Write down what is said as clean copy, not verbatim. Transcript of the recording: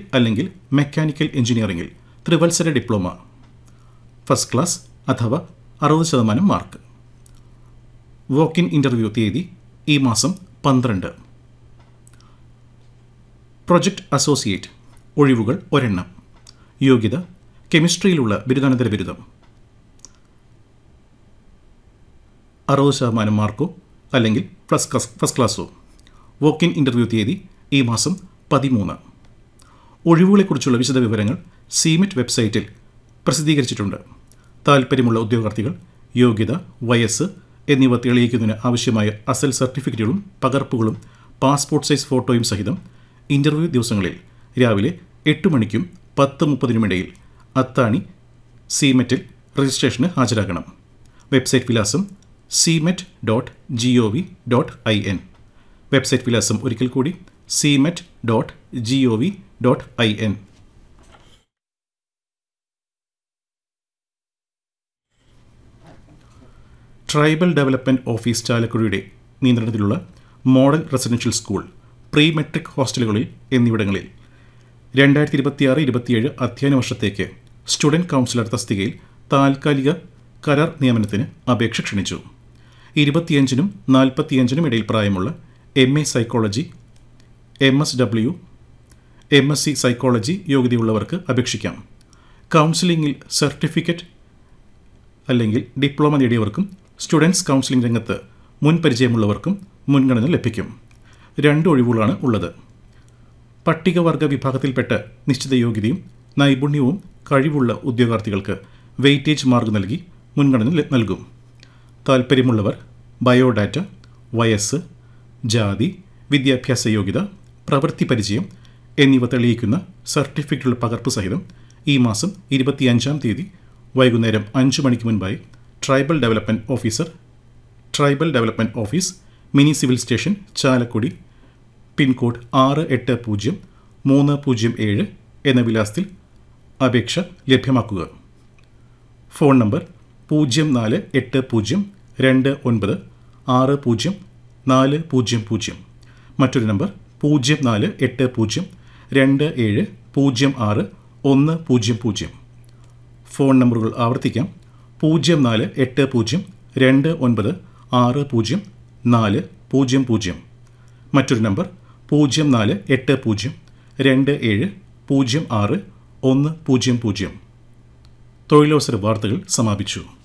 അല്ലെങ്കിൽ മെക്കാനിക്കൽ എഞ്ചിനീയറിംഗിൽ ത്രിവത്സര diploma, first class അഥവാ 60% മാർക്ക്. വോക്ക് ഇൻ ഇൻ്റർവ്യൂ തീയതി ഈ മാസം 12. പ്രൊജക്ട് അസോസിയേറ്റ് ഒഴിവുകൾ 1. യോഗ്യത കെമിസ്ട്രിയിലുള്ള ബിരുദാനന്തര ബിരുദം. 60% മാർക്കോ അല്ലെങ്കിൽ ഫസ്റ്റ് ക്ലാസ്സോ. വോക്ക് ഇൻ ഇൻ്റർവ്യൂ തീയതി ഈ മാസം 13. ഒഴിവുകളെക്കുറിച്ചുള്ള വിശദവിവരങ്ങൾ സിമെറ്റ് വെബ്സൈറ്റിൽ പ്രസിദ്ധീകരിച്ചിട്ടുണ്ട്. താൽപ്പര്യമുള്ള ഉദ്യോഗാർത്ഥികൾ യോഗ്യത, വയസ്സ് എന്നിവ തെളിയിക്കുന്നതിന് ആവശ്യമായ അസൽ സർട്ടിഫിക്കറ്റുകളും പകർപ്പുകളും പാസ്പോർട്ട് സൈസ് ഫോട്ടോയും സഹിതം ഇൻ്റർവ്യൂ ദിവസങ്ങളിൽ രാവിലെ 8 മണിക്കും 10:30 ഇടയിൽ അത്താണി സിമെറ്റിൽ രജിസ്ട്രേഷന് ഹാജരാകണം. വെബ്സൈറ്റ് വിലാസം cmet.gov.in. വെബ്സൈറ്റ് വിലാസം ഒരിക്കൽ കൂടി cmet.gov.in. ട്രൈബൽ ഡെവലപ്മെൻറ്റ് ഓഫീസ് ചാലക്കുടിയുടെ നിയന്ത്രണത്തിലുള്ള model residential school, pre metric ഹോസ്റ്റലുകളിൽ എന്നിവിടങ്ങളിൽ 2026-27 അധ്യയന വർഷത്തേക്ക് സ്റ്റുഡൻറ് കൗൺസിലർ തസ്തികയിൽ താൽക്കാലിക കരാർ നിയമനത്തിന് അപേക്ഷ ക്ഷണിച്ചു. 25-നും 45-നും ഇടയിൽ പ്രായമുള്ള MA psychology, MSW, MSc psychology യോഗ്യതയുള്ളവർക്ക് അപേക്ഷിക്കാം. കൗൺസിലിംഗിൽ സർട്ടിഫിക്കറ്റ് അല്ലെങ്കിൽ ഡിപ്ലോമ നേടിയവർക്കും സ്റ്റുഡൻസ് കൗൺസിലിംഗ് രംഗത്ത് മുൻ പരിചയമുള്ളവർക്കും മുൻഗണന ലഭിക്കും. 2 ഒഴിവുകളാണ് ഉള്ളത്. പട്ടികവർഗ വിഭാഗത്തിൽപ്പെട്ട നിശ്ചിത യോഗ്യതയും നൈപുണ്യവും കഴിവുള്ള ഉദ്യോഗാർത്ഥികൾക്ക് വെയിറ്റേജ് മാർക്ക് നൽകി മുൻഗണന നൽകും. താൽപ്പര്യമുള്ളവർ ബയോഡാറ്റ, വയസ്സ്, ജാതി, വിദ്യാഭ്യാസ യോഗ്യത, പ്രവൃത്തി പരിചയം എന്നിവ തെളിയിക്കുന്ന സർട്ടിഫിക്കറ്റുള്ള പകർപ്പ് സഹിതം ഈ മാസം 25-ാം തീയതി വൈകുന്നേരം 5 മണിക്ക് മുൻപായി tribal development office, mini civil station, Chalakudy, pincode 680307 എന്ന വിലാസത്തിൽ അപേക്ഷ ലഭ്യമാക്കുക. Phone number 0482960400. മറ്റൊരു നമ്പർ 048027060100. ഫോൺ നമ്പറുകൾ ആവർത്തിക്കാം: 0482960400. മറ്റൊരു നമ്പർ 048027060100. തൊഴിലവസര വാർത്തകൾ സമാപിച്ചു.